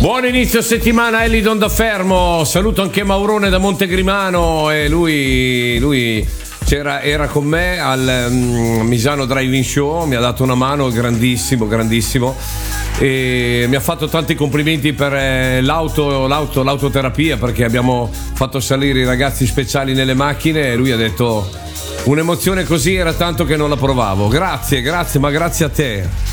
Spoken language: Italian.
Buon inizio settimana, Elidon da Fermo. Saluto anche Maurone da Montegrimano e lui era con me al Misano Driving Show, mi ha dato una mano, grandissimo, e mi ha fatto tanti complimenti per l'autoterapia, perché abbiamo fatto salire i ragazzi speciali nelle macchine e lui ha detto un'emozione così era tanto che non la provavo. Grazie, ma grazie a te.